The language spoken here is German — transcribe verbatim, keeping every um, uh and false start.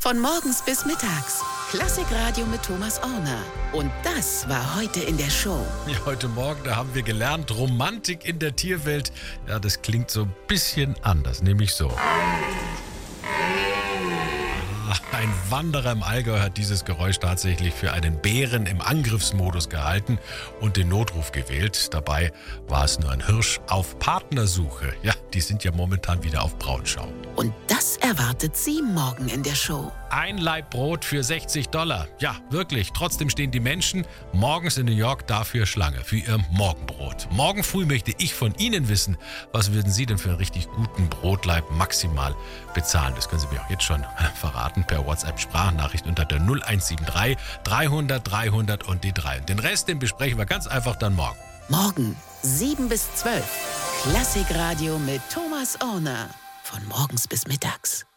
Von morgens bis mittags. Klassikradio mit Thomas Orner. Und das war heute in der Show. Ja, heute Morgen, da haben wir gelernt, Romantik in der Tierwelt. Ja, das klingt so ein bisschen anders, nämlich so. Ein Wanderer im Allgäu hat dieses Geräusch tatsächlich für einen Bären im Angriffsmodus gehalten und den Notruf gewählt. Dabei war es nur ein Hirsch auf Partnersuche. Ja, die sind ja momentan wieder auf Brautschau. Und das erwartet Sie morgen in der Show. Ein Laib Brot für sechzig Dollar. Ja, wirklich. Trotzdem stehen die Menschen morgens in New York dafür Schlange, für ihr Morgenbrot. Morgen früh möchte ich von Ihnen wissen, was würden Sie denn für einen richtig guten Brotlaib maximal bezahlen? Das können Sie mir auch jetzt schon verraten per WhatsApp-Sprachnachricht unter der null eins sieben drei dreihundert dreihundert und die drei. Und den Rest, den besprechen wir ganz einfach dann morgen. Morgen sieben bis zwölf. Klassikradio mit Thomas Orner. Von morgens bis mittags.